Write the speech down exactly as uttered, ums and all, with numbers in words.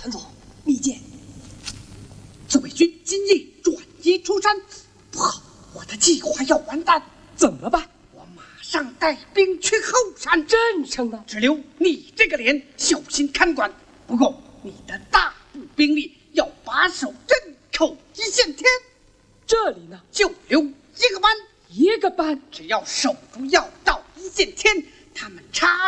陈总， 密见。 自卫军今夜转移出山，不好，我的计划要完蛋。 怎么办？ 我马上带兵去后山镇上呢， 只留你这个连小心看管。不过你的大部兵力要把守镇口一线天。 这里呢， 就留一个班， 一个班， 只要守住要道一线天，他们插